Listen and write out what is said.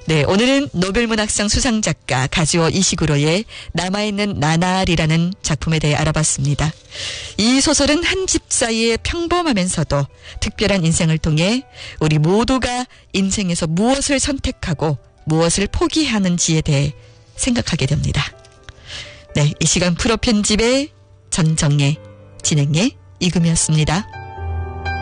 네, 오늘은 노벨문학상 수상작가 가즈오 이시구로의 남아있는 나날이라는 작품에 대해 알아봤습니다. 이 소설은 한 집 사이에 평범하면서도 특별한 인생을 통해 우리 모두가 인생에서 무엇을 선택하고 무엇을 포기하는지에 대해 생각하게 됩니다. 네, 이 시간 프로 편집의 전정혜, 진행의 이금이었습니다.